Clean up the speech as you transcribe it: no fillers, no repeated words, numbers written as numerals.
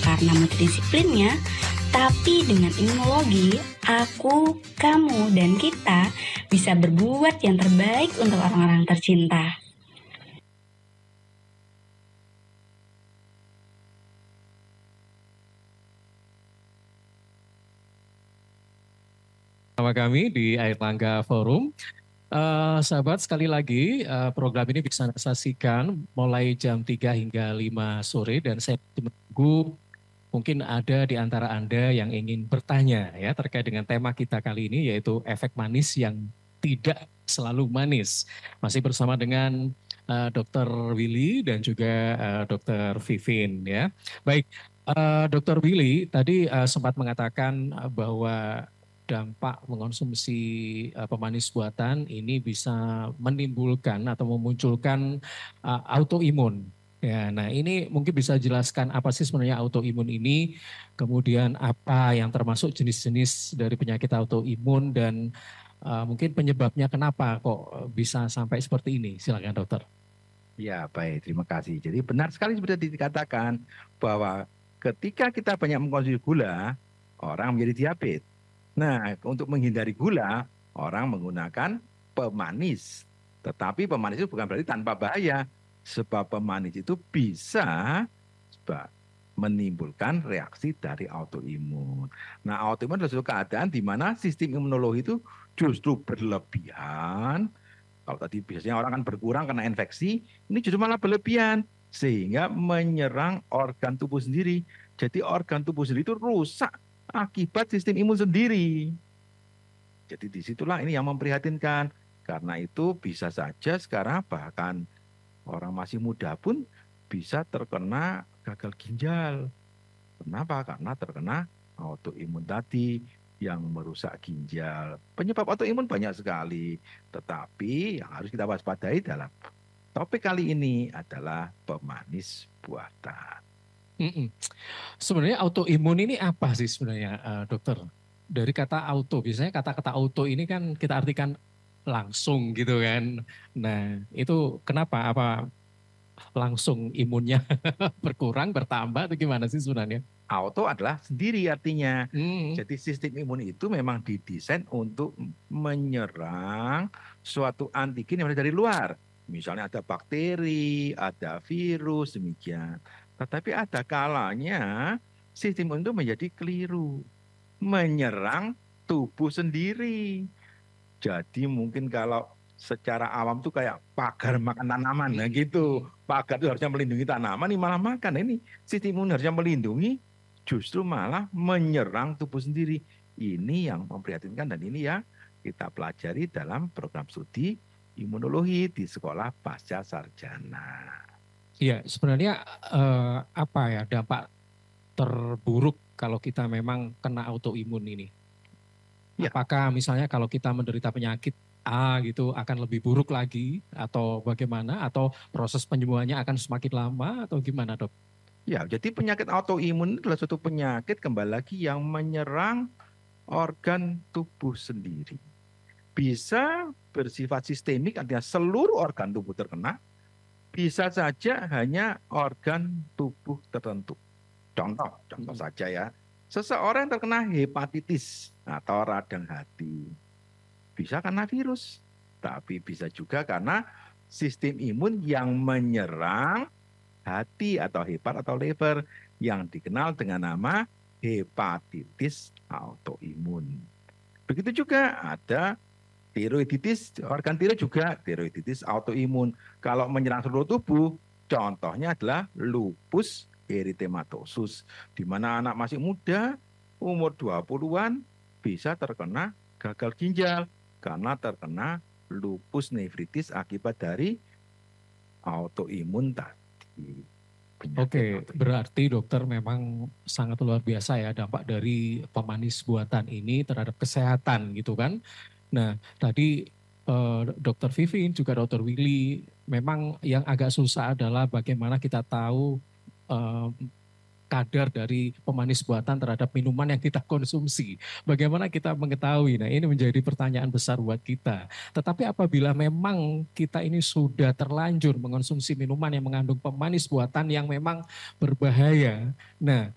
karena multidisiplinnya, tapi dengan imunologi, aku, kamu, dan kita bisa berbuat yang terbaik untuk orang-orang tercinta. Sama kami di Airlangga Forum. Sahabat, sekali lagi program ini bisa Anda saksikan mulai jam 3 hingga 5 sore dan saya menunggu mungkin ada di antara Anda yang ingin bertanya ya terkait dengan tema kita kali ini yaitu efek manis yang tidak selalu manis. Masih bersama dengan Dr. Willy dan juga Dr. Vivin ya. Baik, Dr. Willy tadi sempat mengatakan bahwa dampak mengonsumsi pemanis buatan ini bisa menimbulkan atau memunculkan autoimun. Ya, nah ini mungkin bisa jelaskan apa sih sebenarnya autoimun ini, kemudian apa yang termasuk jenis-jenis dari penyakit autoimun dan mungkin penyebabnya kenapa kok bisa sampai seperti ini. Silakan dokter. Ya, baik. Terima kasih. Jadi benar sekali seperti dikatakan bahwa ketika kita banyak mengkonsumsi gula, orang menjadi diabetes. Nah, untuk menghindari gula, orang menggunakan pemanis. Tetapi pemanis itu bukan berarti tanpa bahaya. Sebab pemanis itu bisa menimbulkan reaksi dari autoimun. Nah, autoimun adalah suatu keadaan di mana sistem imunologi itu justru berlebihan. Kalau tadi biasanya orang kan berkurang karena infeksi, ini justru malah berlebihan. Sehingga menyerang organ tubuh sendiri. Jadi organ tubuh sendiri itu rusak akibat sistem imun sendiri. Jadi disitulah ini yang memprihatinkan. Karena itu bisa saja sekarang bahkan orang masih muda pun bisa terkena gagal ginjal. Kenapa? Karena terkena autoimun tadi yang merusak ginjal. Penyebab autoimun banyak sekali. Tetapi yang harus kita waspadai dalam topik kali ini adalah pemanis buatan. Sebenarnya autoimun ini apa sih sebenarnya dokter? Dari kata auto, biasanya kata-kata auto ini kan kita artikan langsung gitu kan. Nah itu kenapa? Apa langsung imunnya berkurang, bertambah atau gimana sih sebenarnya? Auto adalah sendiri artinya. Jadi sistem imun itu memang didesain untuk menyerang suatu antigen yang ada dari luar. Misalnya ada bakteri, ada virus, demikian. Tetapi ada kalanya sistem imun itu menjadi keliru. Menyerang tubuh sendiri. Jadi mungkin kalau secara awam tuh kayak pagar makan tanaman. Nah gitu. Pagar itu harusnya melindungi tanaman, ini malah makan. Ini sistem imun harusnya melindungi, justru malah menyerang tubuh sendiri. Ini yang memprihatinkan dan ini yang kita pelajari dalam program studi imunologi di sekolah pasca sarjana. Iya, sebenarnya apa ya dampak terburuk kalau kita memang kena autoimun ini? Ya. Apakah misalnya kalau kita menderita penyakit A gitu akan lebih buruk lagi atau bagaimana? Atau proses penyembuhannya akan semakin lama atau gimana dok? Ya, jadi penyakit autoimun adalah suatu penyakit kembali lagi yang menyerang organ tubuh sendiri. Bisa bersifat sistemik, artinya seluruh organ tubuh terkena. Bisa saja hanya organ tubuh tertentu. Contoh saja ya. Seseorang yang terkena hepatitis atau radang hati. Bisa karena virus, tapi bisa juga karena sistem imun yang menyerang hati atau hepat atau liver yang dikenal dengan nama hepatitis autoimun. Begitu juga ada tiroiditis, organ tiroid juga tiroiditis autoimun. Kalau menyerang seluruh tubuh, contohnya adalah lupus eritematosus, di mana anak masih muda, umur 20-an, bisa terkena gagal ginjal karena terkena lupus nefritis akibat dari autoimun tadi. Oke, berarti dokter memang sangat luar biasa ya dampak dari pemanis buatan ini terhadap kesehatan gitu kan. Nah, tadi Dokter Vivin juga Dokter Willy, memang yang agak susah adalah bagaimana kita tahu kadar dari pemanis buatan terhadap minuman yang kita konsumsi. Bagaimana kita mengetahui? Nah, ini menjadi pertanyaan besar buat kita. Tetapi apabila memang kita ini sudah terlanjur mengonsumsi minuman yang mengandung pemanis buatan yang memang berbahaya. Nah,